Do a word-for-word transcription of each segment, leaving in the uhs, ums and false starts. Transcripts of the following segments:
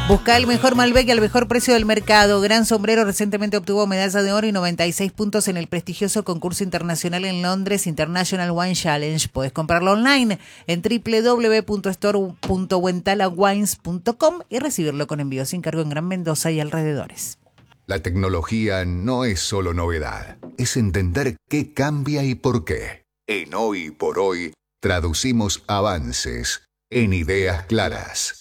Busca el mejor Malbec al mejor precio del mercado. Gran Sombrero recientemente obtuvo medalla de oro y noventa y seis puntos en el prestigioso concurso internacional en Londres, International Wine Challenge. Podés comprarlo online en doble u doble u doble u punto store punto huentalawines punto com y recibirlo con envío sin cargo en Gran Mendoza y alrededores. La tecnología no es solo novedad, es entender qué cambia y por qué. En Hoy por Hoy traducimos avances en ideas claras.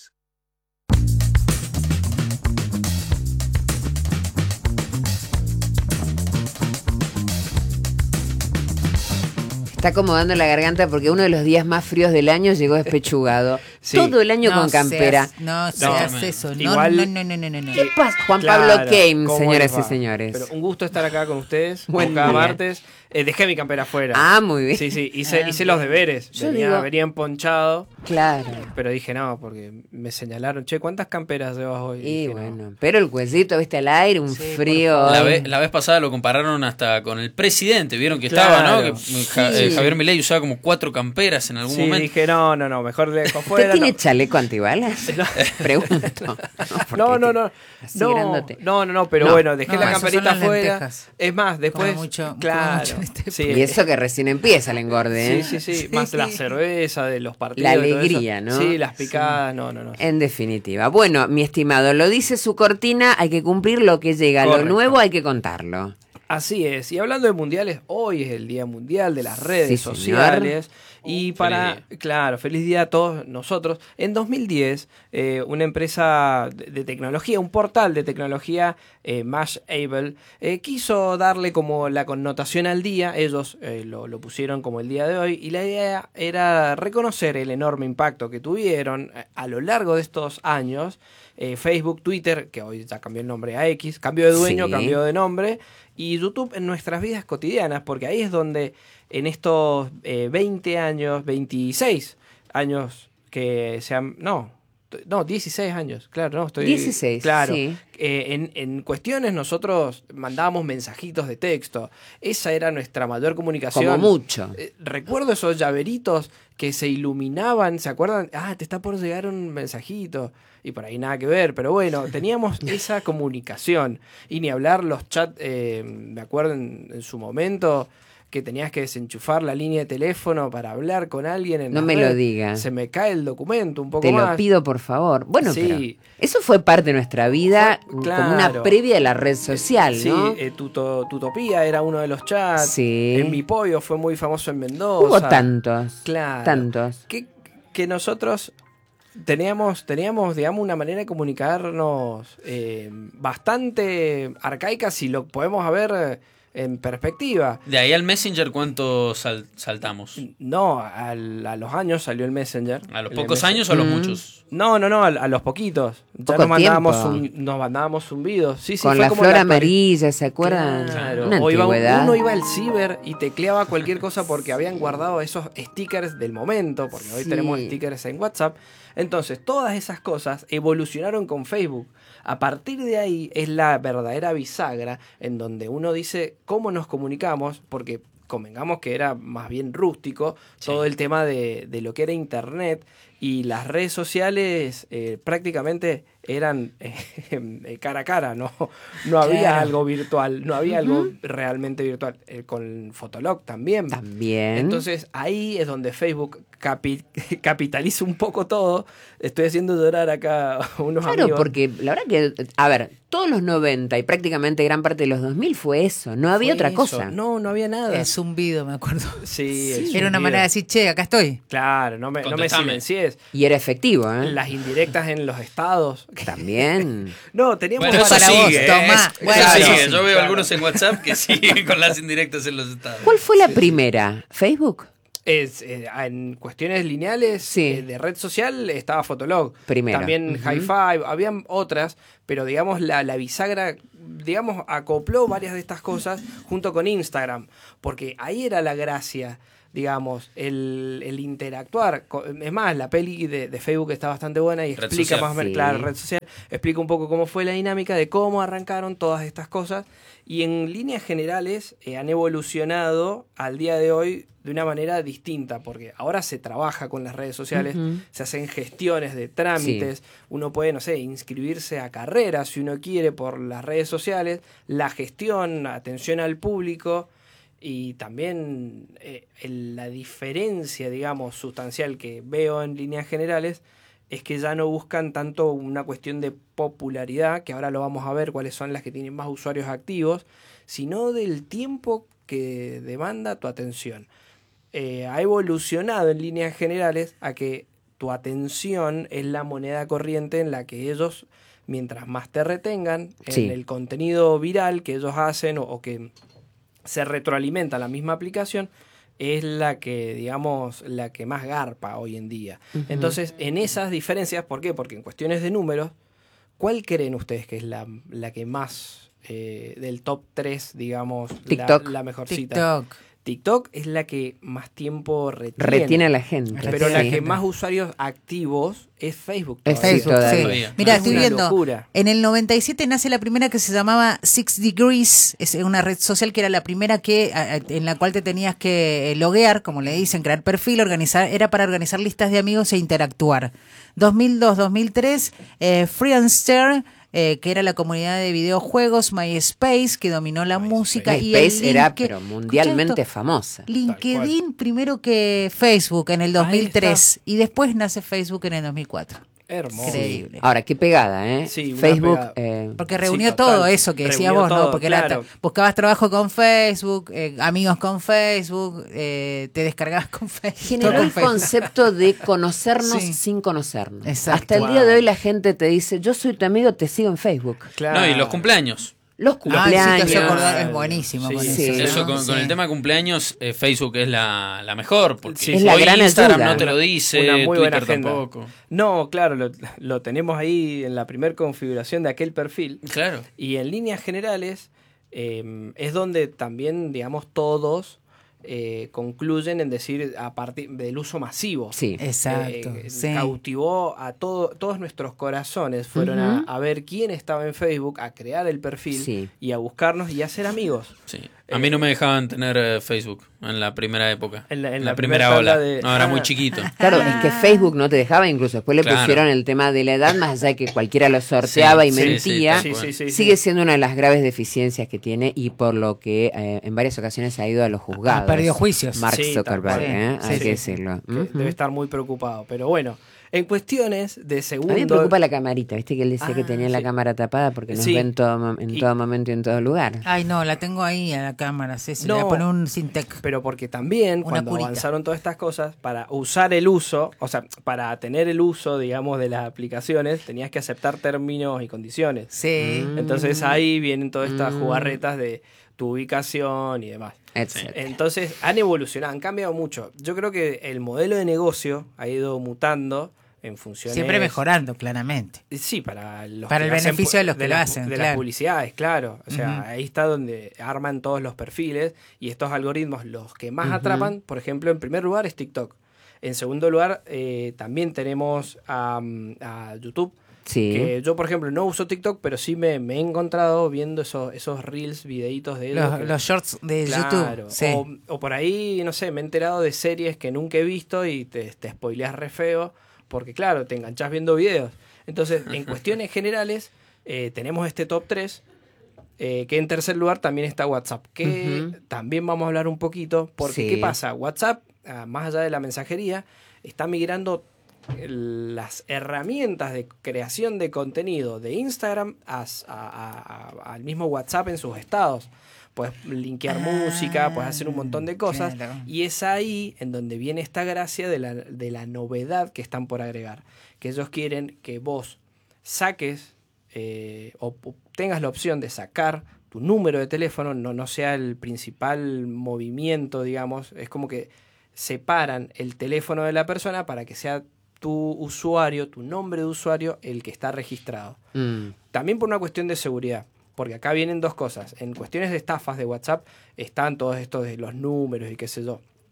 Está acomodando la garganta porque uno de los días más fríos del año llegó despechugado. Sí. Todo el año no con campera. Seas, no seas no, eso. No, igual, no, no, no, no, no, no. ¿Qué pasa? Juan claro, Pablo Keim, señoras y señores. Pero un gusto estar acá con ustedes. Buen cada día. Martes. Eh, dejé mi campera afuera. Ah, muy bien. Sí, sí. Hice, ah, hice los deberes. Yo venía, digo, venía emponchado. Claro. Pero dije no, porque me señalaron. Che, ¿cuántas camperas llevas hoy? Y dije, bueno, no. pero el cuecito, viste, al aire, un sí, frío. La vez, la vez pasada lo compararon hasta con el presidente. Vieron que claro, estaba, ¿no? Que sí. eh, Javier Milei usaba como cuatro camperas en algún sí, momento. Dije, no, no, no, mejor dejo fuera. ¿Usted tiene no. chaleco antibalas? No. Pregunto. No, no, no. No, no, no, no, no, pero no, bueno, dejé no, la camperita afuera. Es más, después. Mucho, claro. Este sí. Y eso que recién empieza el engorde, ¿eh? Sí, sí, sí. sí más sí. La cerveza de los partidos. La alegría, ¿no? Sí, las picadas, sí. no, no, no. En definitiva. Bueno, mi estimado, lo dice su cortina, hay que cumplir lo que llega. Correcto. Lo nuevo hay que contarlo. Así es. Y hablando de mundiales, hoy es el Día Mundial de las Redes sí, Sociales. Señor. Y para, feliz claro, feliz día a todos nosotros. En dos mil diez, eh, una empresa de, de tecnología, un portal de tecnología, eh, Mashable, eh, quiso darle como la connotación al día. Ellos eh, lo, lo pusieron como el día de hoy. Y la idea era reconocer el enorme impacto que tuvieron a lo largo de estos años. Eh, Facebook, Twitter, que hoy ya cambió el nombre a X, cambió de dueño, sí. cambió de nombre. Y YouTube en nuestras vidas cotidianas, porque ahí es donde en estos eh, veinte años, veintiséis años que se han... No, no, dieciséis años, claro, no, estoy... dieciséis, claro, sí. Eh, en, en cuestiones nosotros mandábamos mensajitos de texto. Esa era nuestra mayor comunicación. Como mucho. Eh, recuerdo esos llaveritos que se iluminaban, ¿se acuerdan? Ah, te está por llegar un mensajito. Y por ahí nada que ver, pero bueno, teníamos esa comunicación. Y ni hablar los chats, eh, me acuerdo en, en su momento que tenías que desenchufar la línea de teléfono para hablar con alguien en No la me red. lo digas. Se me cae el documento un poco Te más. Te lo pido, por favor. Bueno, sí. pero eso fue parte de nuestra vida, fue, claro. como una previa de la red social, sí, ¿no? Sí, eh, Tuto, Tutopía era uno de los chats. Sí. En Mi Pollo fue muy famoso en Mendoza. Hubo tantos. Claro. Tantos. Que, que nosotros... Teníamos, teníamos, digamos, una manera de comunicarnos eh, bastante arcaica, si lo podemos ver en perspectiva. De ahí al Messenger, ¿cuánto sal, saltamos? No, al, a los años salió el Messenger. ¿A los pocos años o a los mm. muchos? No, no, no, a, a los poquitos. Ya nos mandábamos, un, nos mandábamos zumbidos. Sí, sí, con fue la como flor la amarilla, ¿se acuerdan? Claro. Una o iba, antigüedad. Uno iba al ciber y tecleaba cualquier cosa porque habían guardado esos stickers del momento, porque hoy sí. tenemos stickers en WhatsApp. Entonces, todas esas cosas evolucionaron con Facebook. A partir de ahí es la verdadera bisagra en donde uno dice cómo nos comunicamos, porque convengamos que era más bien rústico sí. todo el tema de, de lo que era Internet, y las redes sociales eh, prácticamente eran eh, cara a cara, no, no había claro. algo virtual, no había uh-huh. algo realmente virtual. Eh, con Fotolog también. También. Entonces ahí es donde Facebook capi- capitaliza un poco todo. Estoy haciendo llorar acá a unos claro, amigos. Claro, porque la verdad que, a ver, todos los noventa y prácticamente gran parte de los dos mil fue eso, no había fue otra eso. cosa. No, no había nada. El zumbido, me acuerdo. Sí, sí. el Era una manera de decir, che, acá estoy. Claro, no me, no me silenciés. Y era efectivo, ¿eh? Las indirectas en los estados. También. No, teníamos... Bueno, eso para sigue, vos, eh, Tomá. Eso, bueno, eso sigue. sigue. Yo veo claro. algunos en WhatsApp que siguen con las indirectas en los estados. ¿Cuál fue la sí, primera? ¿Facebook? Es, eh, en cuestiones lineales sí. eh, de red social estaba Fotolog. Primero. También uh-huh. Hi-Fi, habían otras, pero digamos la, la bisagra, digamos, acopló varias de estas cosas junto con Instagram, porque ahí era la gracia. digamos, el, el interactuar. Es más, la peli de, de Facebook está bastante buena y explica social, más o menos, sí. claro, red social, explica un poco cómo fue la dinámica de cómo arrancaron todas estas cosas y en líneas generales eh, han evolucionado al día de hoy de una manera distinta, porque ahora se trabaja con las redes sociales, uh-huh. se hacen gestiones de trámites, sí. uno puede, no sé, inscribirse a carreras si uno quiere por las redes sociales, la gestión, atención al público y también eh, el, la diferencia, digamos, sustancial que veo en líneas generales es que ya no buscan tanto una cuestión de popularidad, que ahora lo vamos a ver cuáles son las que tienen más usuarios activos, sino del tiempo que demanda tu atención. Eh, ha evolucionado en líneas generales a que tu atención es la moneda corriente en la que ellos, mientras más te retengan sí. en el contenido viral que ellos hacen o, o que se retroalimenta la misma aplicación, es la que, digamos, la que más garpa hoy en día. Uh-huh. Entonces, en esas diferencias, ¿por qué? Porque en cuestiones de números, ¿cuál creen ustedes que es la, la que más, eh, del top tres, digamos, TikTok. La, la mejorcita? TikTok. TikTok es la que más tiempo retiene. Retiene a la gente. Pero sí. la que más usuarios activos es Facebook. Es Facebook, sí. Mira, estoy viendo. Locura. En el noventa y siete nace la primera que se llamaba Six Degrees. Es una red social que era la primera que en la cual te tenías que loguear, como le dicen, crear perfil, organizar. Era para organizar listas de amigos e interactuar. dos mil dos dos mil tres, eh, Friendster. Eh, que era la comunidad de videojuegos, MySpace, que dominó la My música. MySpace y el link, era pero mundialmente famosa. LinkedIn primero que Facebook en el dos mil tres y después nace Facebook en el dos mil cuatro. Hermoso. Increíble. Ahora, qué pegada, ¿eh? Sí, Facebook. pegada. Eh, Porque reunió sí, todo eso que decías vos, todo, ¿no? Porque claro. era, buscabas trabajo con Facebook, eh, amigos con Facebook, eh, te descargabas con Facebook. Generó el Facebook. concepto de conocernos sí. sin conocernos. Exacto. Hasta el wow. día de hoy la gente te dice, yo soy tu amigo, te sigo en Facebook. Claro. No, y los cumpleaños. Los cumpleaños. Ah, sí, te hace acordar, es buenísimo. Sí, con sí. eso, ¿no? Eso con, Sí. con el tema de cumpleaños, eh, Facebook es la, la mejor, porque Sí, es la hoy gran Instagram ayuda. no te lo dice, Una muy buena Twitter agenda. tampoco. No, claro, lo, lo tenemos ahí en la primera configuración de aquel perfil. Claro. Y en líneas generales eh, es donde también, digamos, todos eh, concluyen en decir a partir del uso masivo. Sí. Exacto. Eh, sí. Cautivó a todo, todos nuestros corazones, fueron Uh-huh. a, a ver quién estaba en Facebook, a crear el perfil Sí. y a buscarnos y a ser amigos. Sí. A mí no me dejaban tener eh, Facebook en la primera época. En la- en En la la primera primera ola. tabla de- No, era Ah. muy chiquito. Claro, es que Facebook no te dejaba, incluso después le Claro. pusieron el tema de la edad, más allá de que cualquiera lo sorteaba Sí, y sí, mentía. sí, Sí, sí, sí, Sigue sí. siendo una de las graves deficiencias que tiene y por lo que eh, en varias ocasiones ha ido a los juzgados. Ha perdido juicios. Mark Sí, Zuckerberg, tal cual. ¿eh? Sí, hay sí, que sí. decirlo. Que Ujú. Debe estar muy preocupado. Pero bueno, en cuestiones de segundo... A mí me preocupa la camarita, viste que él decía Ah, que tenía la sí. cámara tapada porque nos Sí. ve en todo, mo- en Y- todo momento y en todo lugar. Ay, no, la tengo ahí a la cámara. Sí, se No. le voy a poner un Sintec. Pero porque también Una cuando curita. avanzaron todas estas cosas, para usar el uso, o sea, para tener el uso, digamos, de las aplicaciones, tenías que aceptar términos y condiciones. Sí. Mm. Entonces ahí vienen todas estas Mm. jugarretas de tu ubicación y demás. Etcétera. Entonces han evolucionado, han cambiado mucho. Yo creo que el modelo de negocio ha ido mutando en función Siempre mejorando, claramente. Sí, para los Para que el hacen beneficio pu- de los que lo las- hacen, de claro. las publicidades, claro. O sea, Ujú. ahí está donde arman todos los perfiles y estos algoritmos, los que más Ujú. atrapan, por ejemplo, en primer lugar es TikTok. En segundo lugar, eh, también tenemos a, a YouTube. Sí. Que yo, por ejemplo, no uso TikTok, pero sí me, me he encontrado viendo esos, esos reels, videitos de ellos. Los, que- los shorts de Claro. YouTube. Sí. O, o por ahí, no sé, me he enterado de series que nunca he visto y te, te spoileas re feo, porque claro, te enganchás viendo videos. Entonces, en cuestiones generales, eh, tenemos este top tres, eh, que en tercer lugar también está WhatsApp, que Ujú. también vamos a hablar un poquito, porque Sí. ¿qué pasa? WhatsApp, ah, más allá de la mensajería, está migrando las herramientas de creación de contenido de Instagram a- a- a- al mismo WhatsApp en sus estados. Puedes linkear Ah, música, puedes hacer un montón de cosas. claro. Y es ahí en donde viene esta gracia de la, de la novedad que están por agregar. Que ellos quieren que vos saques eh, o pu- tengas la opción de sacar tu número de teléfono, no, no sea el principal movimiento, digamos. Es como que separan el teléfono de la persona para que sea tu usuario, tu nombre de usuario, el que está registrado. Mm. También por una cuestión de seguridad, porque acá vienen dos cosas. En cuestiones de estafas de WhatsApp están todos estos de los números y qué sé yo.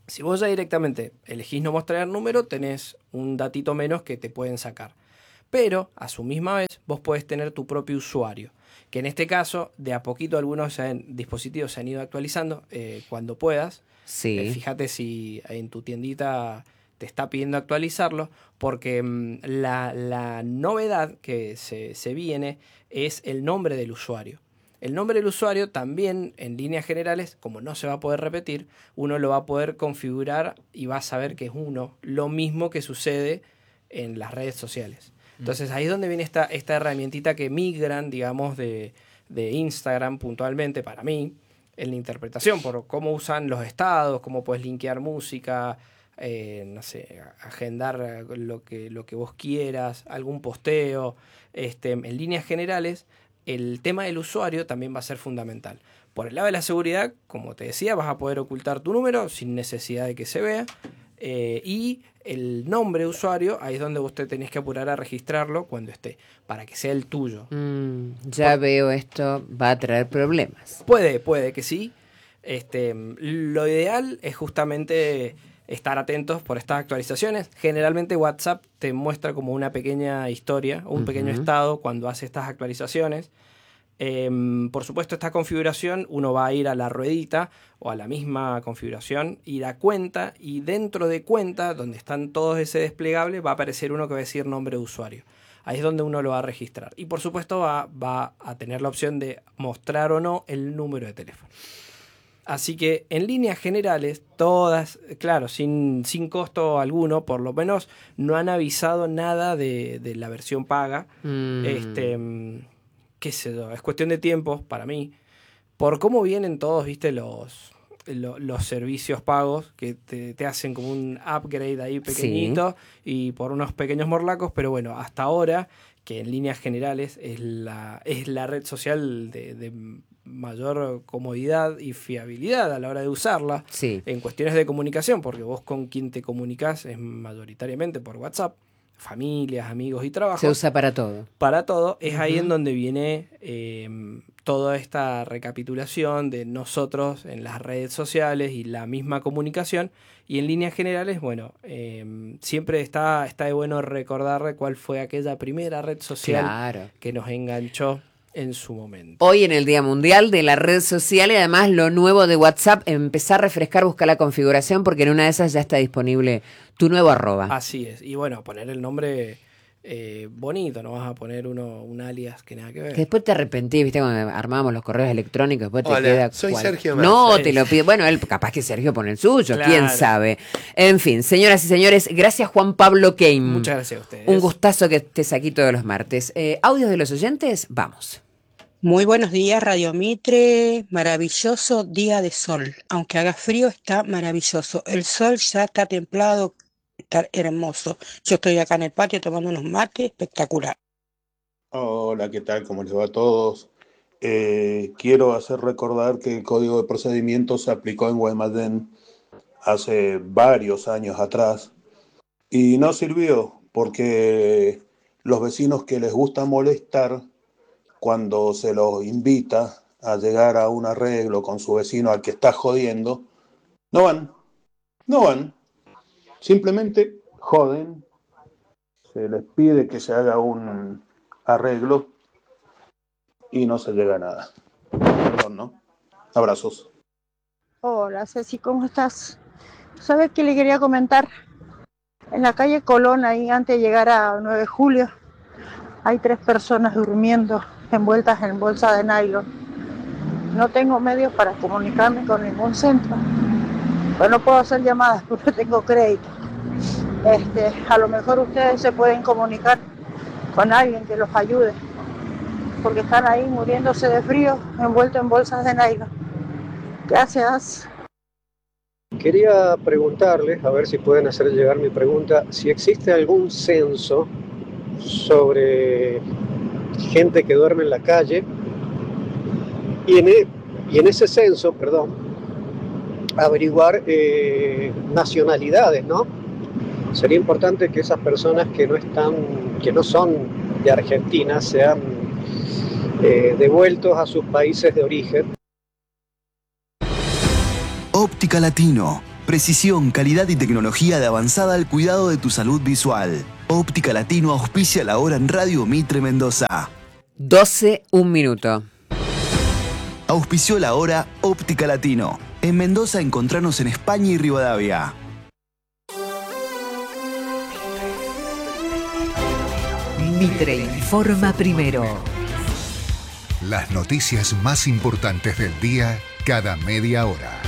Si vos ya directamente elegís no mostrar número, tenés un datito menos que te pueden sacar. Pero, a su misma vez, vos podés tener tu propio usuario. Que en este caso, de a poquito algunos se han, dispositivos se han ido actualizando eh, cuando puedas. Sí. Eh, fíjate si en tu tiendita te está pidiendo actualizarlo, porque mmm, la, la novedad que se, se viene es el nombre del usuario. El nombre del usuario también, en líneas generales, como no se va a poder repetir, uno lo va a poder configurar y va a saber que es uno, lo mismo que sucede en las redes sociales. Entonces ahí es donde viene esta, esta herramientita que migran, digamos, de, de Instagram puntualmente para mí, en la interpretación, por cómo usan los estados, cómo puedes linkear música, eh, no sé, agendar lo que, lo que vos quieras, algún posteo, este, en líneas generales. El tema del usuario también va a ser fundamental. Por el lado de la seguridad, como te decía, vas a poder ocultar tu número sin necesidad de que se vea. Eh, y el nombre de usuario, ahí es donde usted tenés que apurar a registrarlo cuando esté, para que sea el tuyo. Mm, ya Por... veo, esto va a traer problemas. Puede, puede que sí. Este, lo ideal es justamente estar atentos por estas actualizaciones. Generalmente WhatsApp te muestra como una pequeña historia o un uh-huh. pequeño estado cuando hace estas actualizaciones. Eh, por supuesto, esta configuración uno va a ir a la ruedita o a la misma configuración, ir a cuenta, y dentro de cuenta, donde están todos ese desplegable, va a aparecer uno que va a decir nombre de usuario. Ahí es donde uno lo va a registrar. Y por supuesto va, va a tener la opción de mostrar o no el número de teléfono. Así que en líneas generales, todas, claro, sin, sin costo alguno, por lo menos no han avisado nada de, de la versión paga. Mm. Este, qué sé yo, es cuestión de tiempo para mí. Por cómo vienen todos, viste, los, los, los servicios pagos que te, te hacen como un upgrade ahí pequeñito, sí. Y por unos pequeños morlacos, pero bueno, hasta ahora, que en líneas generales es la, es la red social de... de mayor comodidad y fiabilidad a la hora de usarla, sí. En cuestiones de comunicación, porque vos con quien te comunicás es mayoritariamente por WhatsApp, familias, amigos y trabajo. Se usa para todo. Para todo, es uh-huh. ahí en donde viene eh, toda esta recapitulación de nosotros en las redes sociales y la misma comunicación. Y en líneas generales, bueno, eh, siempre está, está de bueno recordar cuál fue aquella primera red social claro. que nos enganchó en su momento. Hoy en el Día Mundial de la Red Social, y además lo nuevo de WhatsApp, empezar a refrescar, buscar la configuración, porque en una de esas ya está disponible tu nuevo arroba. Así es, y bueno, poner el nombre eh, bonito, no vas a poner uno un alias que nada que ver. Que después te arrepentís, viste, cuando armábamos los correos electrónicos, después te Hola, queda... soy cual... Sergio No, sí. te lo pido, bueno, él capaz que Sergio pone el suyo, claro. Quién sabe. En fin, señoras y señores, gracias Juan Pablo Keim. Muchas gracias a ustedes. Un gustazo que estés aquí todos los martes. Eh, ¿Audios de los oyentes? Vamos. Muy buenos días, Radio Mitre. Maravilloso día de sol. Aunque haga frío, está maravilloso. El sol ya está templado, está hermoso. Yo estoy acá en el patio tomando unos mates, espectacular. Hola, ¿qué tal? ¿Cómo les va a todos? Eh, quiero hacer recordar que el Código de Procedimientos se aplicó en Guaymallén hace varios años atrás y no sirvió porque los vecinos que les gusta molestar cuando se los invita a llegar a un arreglo con su vecino al que está jodiendo, no van, no van, simplemente joden, se les pide que se haga un arreglo y no se llega a nada. Perdón, ¿no? Abrazos. Hola Ceci, ¿cómo estás? ¿Sabes qué le quería comentar? En la calle Colón, ahí antes de llegar a nueve de julio, hay tres personas durmiendo envueltas en bolsa de nylon. No tengo medios para comunicarme con ningún centro, pero no puedo hacer llamadas porque tengo crédito. Este, a lo mejor ustedes se pueden comunicar con alguien que los ayude, porque están ahí muriéndose de frío, envueltos en bolsas de nylon. Gracias. Quería preguntarles, a ver si pueden hacer llegar mi pregunta, si existe algún censo sobre gente que duerme en la calle y en, e, y en ese censo, perdón, averiguar eh, nacionalidades, ¿no? Sería importante que esas personas que no están, que no son de Argentina sean eh, devueltos a sus países de origen. Óptica Latino. Precisión, calidad y tecnología de avanzada al cuidado de tu salud visual. Óptica Latino auspicia la hora en Radio Mitre Mendoza. doce, un minuto. Auspició la hora Óptica Latino. En Mendoza encontranos en España y Rivadavia. Mitre informa primero. Las noticias más importantes del día cada media hora.